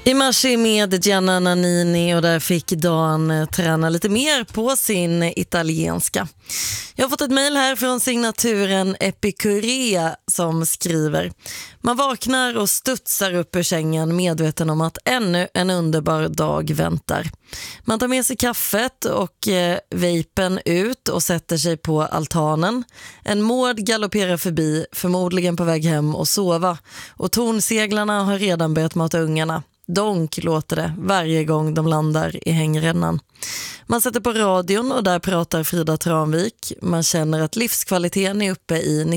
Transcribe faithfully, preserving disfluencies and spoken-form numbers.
I Marsi med Gianna Nannini, och där fick Dan träna lite mer på sin italienska. Jag har fått ett mejl här från signaturen Epikurea som skriver: man vaknar och studsar upp ur sängen medveten om att ännu en underbar dag väntar. Man tar med sig kaffet och eh, vapen ut och sätter sig på altanen. En mård galopperar förbi, förmodligen på väg hem och sova, och tornseglarna har redan börjat mata ungarna. Donk låter det varje gång de landar i hängrännan. Man sätter på radion och där pratar Frida Tranvik. Man känner att livskvaliteten är uppe i